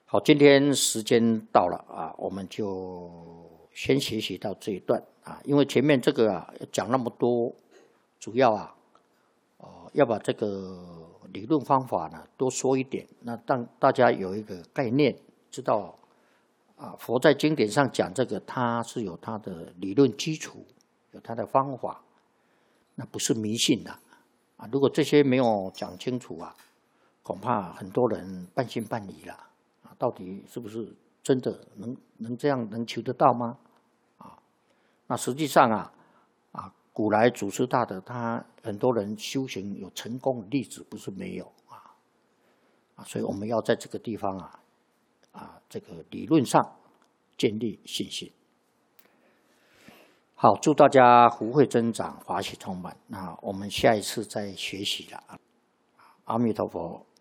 好，今天时间到了啊，我们就先学习到这一段啊，因为前面这个讲那么多，主要要把这个理论方法呢多说一点，那让大家有一个概念，知道佛在经典上讲这个，它是有它的理论基础，有它的方法，那不是迷信的啊。如果这些没有讲清楚恐怕很多人半信半疑了。到底是不是真的能这样能求得到吗？那实际上古来祖师大德他很多人修行有成功的例子，不是没有所以我们要在这个地方这个理论上建立信心。好，祝大家福慧增长，法喜充满。那我们下一次再学习了。阿弥陀佛。